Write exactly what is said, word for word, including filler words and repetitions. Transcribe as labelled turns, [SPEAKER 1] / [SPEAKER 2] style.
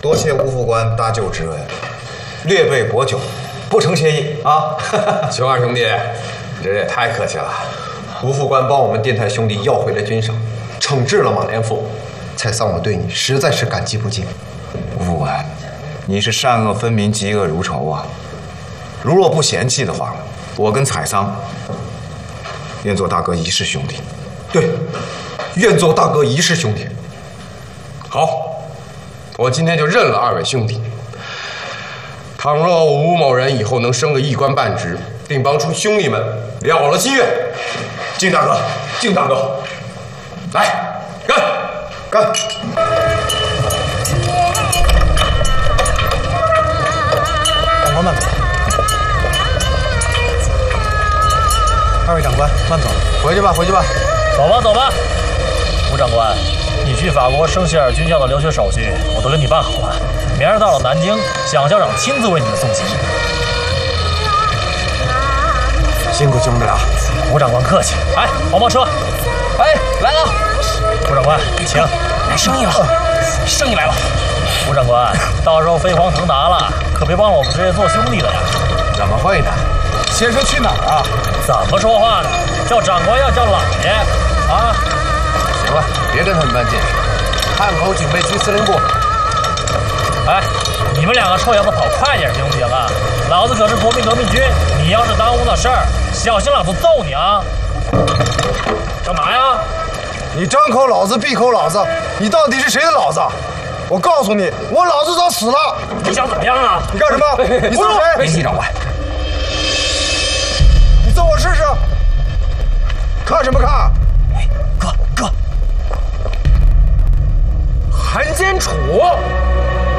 [SPEAKER 1] 多谢吴副官搭救之恩，略备薄酒，不成谢意啊。
[SPEAKER 2] 熊二兄弟，你这也太客气了。
[SPEAKER 1] 吴副官帮我们电台兄弟要回了军饷，惩治了马连富，蔡桑，我对你实在是感激不尽。吴副官，你是善恶分明，嫉恶如仇啊！如若不嫌弃的话，我跟采桑愿做大哥一世兄弟。对，愿做大哥一世兄弟。
[SPEAKER 2] 好，我今天就认了二位兄弟。倘若吴某人以后能升个一官半职，定帮助兄弟们了了心愿。敬大哥，敬大哥，来干干！
[SPEAKER 3] 长官慢走。二位长官慢走，
[SPEAKER 1] 回去吧，回去吧。
[SPEAKER 4] 走吧，走吧。吴长官，你去法国圣谢尔军校的留学手续我都给你办好了，明儿到了南京，蒋校长亲自为你们送行。
[SPEAKER 1] 辛苦兄弟了。
[SPEAKER 4] 吴长官客气。哎，黄包车，
[SPEAKER 5] 哎，来了。
[SPEAKER 4] 吴长官，请。
[SPEAKER 5] 来生意了，生意来了。
[SPEAKER 4] 吴长官，到时候飞黄腾达了，可别忘了我们这些做兄弟的呀。
[SPEAKER 1] 怎么会呢？先生去哪儿啊？
[SPEAKER 4] 怎么说话呢？叫长官要叫老爷啊！
[SPEAKER 1] 行了，别跟他们搬近，汉口警备区司令部。
[SPEAKER 4] 哎，你们两个臭小子跑快点行不行啊？老子可是国民革命军，你要是耽误了事儿，小心老子揍你啊！干嘛呀？
[SPEAKER 3] 你张口老子闭口老子，你到底是谁的老子？我告诉你，我老子早死了。
[SPEAKER 4] 你想怎么样啊？
[SPEAKER 3] 你干什么？你揍谁？
[SPEAKER 5] 别急，长官。
[SPEAKER 3] 你揍我试试。看什么看？
[SPEAKER 5] 哎，哥哥，
[SPEAKER 2] 韩奸楚，